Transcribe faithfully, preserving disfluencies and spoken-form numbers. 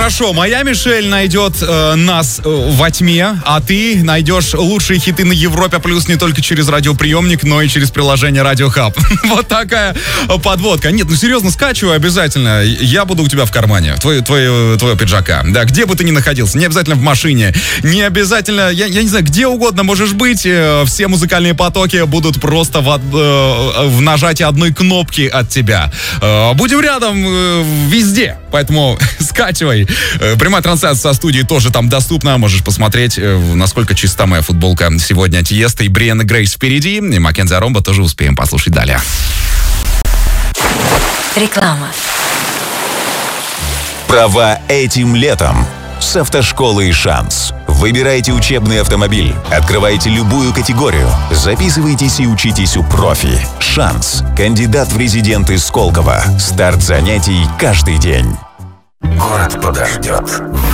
Хорошо, моя Мишель найдет э, нас э, во тьме, а ты найдешь лучшие хиты на Европе Плюс не только через радиоприемник, но и через приложение Радио Хаб. Вот такая подводка. Нет, ну серьезно, скачивай обязательно. Я буду у тебя в кармане, твой, твой, твоего пиджака. Да, где бы ты ни находился, не обязательно в машине, не обязательно, я, я не знаю, где угодно можешь быть. Э, все музыкальные потоки будут просто в, э, в нажатии одной кнопки от тебя. Э, будем рядом э, везде, поэтому скачивай. Прямая трансляция со студии тоже там доступна. Можешь посмотреть, насколько чиста моя футболка сегодня. Тиеста и Бриэнна Грейс впереди. И Маккензи Аромба тоже успеем послушать далее. Реклама. Права этим летом с автошколой «Шанс». Выбирайте учебный автомобиль, открывайте любую категорию, записывайтесь и учитесь у профи. «Шанс». Кандидат в резиденты Сколково. Старт занятий каждый день. Город подождет.